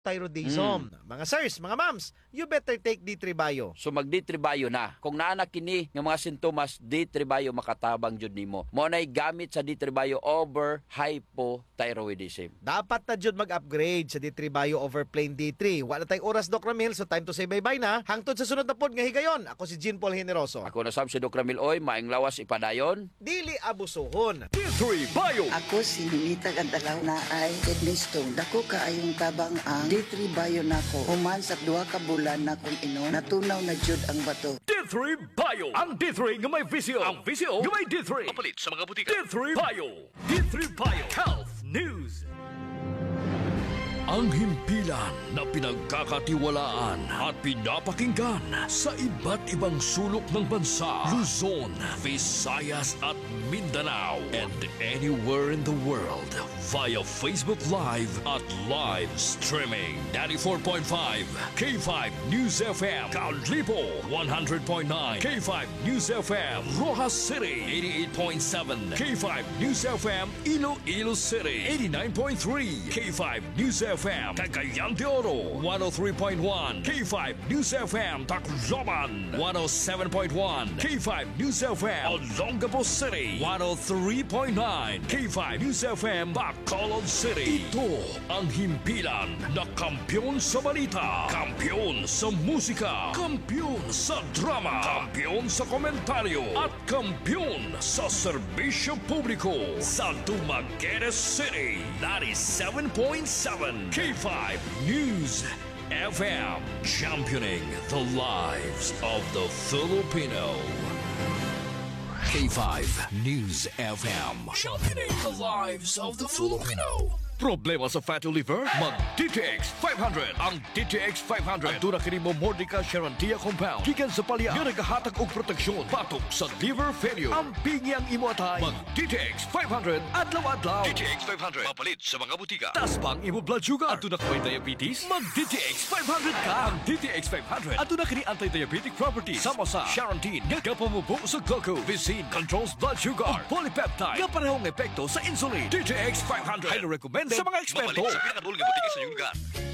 hypothyroidism. Mga sirs, mga ma'ams, you better take D3 Bio. So mag-D3 Bio na. Kung naana kini nga mga sintomas, D3 Bio makatabang jud nimo. Mo nay gamit sa D3 Bio over hypothyroidism. Dapat na jud mag-upgrade sa D3 Bio over plain D3. Wala tayong oras, Doc Ramil, so time to say bye-bye na. Hangtod sa sunod na pod nga higayon. Ako si Jean Paul Generoso. Ako na Sam si Doc Ramil Oy, maing lawas ipadayon. Dili abusuhon. D3 Bio. Ako si Ninita Gandalaw na ay kidney stone. Dako kaayong tabang ang D3 Bio nako. Human sa 2 ka bulan na kung inom, natunaw na jud ang bato. D3 Bio. Ang D3 nga may visyo. Ang visyo nga may D3. Mapalit sa mga butika. D3 Bio. D3 Bio. Health News. Ang himpilan na pinagkakatiwalaan at pinapakinggan sa iba't ibang sulok ng bansa, Luzon, Visayas at Mindanao, and anywhere in the world via Facebook Live at live streaming. 94.5 K5 News FM, Kalipo 100.9 K5 News FM, Rojas City 88.7 K5 News FM, Iloilo City 89.3 K5 News FM, Cagayan de Oro 103.1 K5 News FM, Tacloban 107.1 K5 News FM, Olongapo City 103.9 K5 News FM, Bacolod City. Ito ang himpilan na kampiyon sa balita, kampiyon sa musika, kampiyon sa drama, kampiyon sa komentaryo, at kampiyon sa serbisyo publiko sa Dumaguete City 97.7 K5 News FM, championing the lives of the Filipino. K5 News FM, championing the lives of the Filipino. Problema sa fatty liver? Mag-DTX 500. Ang DTX 500 tuna kini mo Mordica Charantia compound gikan sa palya nga nagahatag og proteksyon patok sa liver failure. Ang pingi ang imo atay. Mag-DTX 500 adlaw-adlaw. DTX 500 mapalit sa mga butika. Tas bang imo blood sugar? Ato na kay diabetes? Mag-DTX 500 ka. Ang DTX 500 ato na kini anti-diabetic properties sama sa Charantin nga kapamubo sa glucose, Visin controls blood sugar, polypeptide nga parehong epekto sa insulin. DTX 500 highly recommended sa mga eksperto. Mapalit sa pinakadulong butika sa iyong lugar.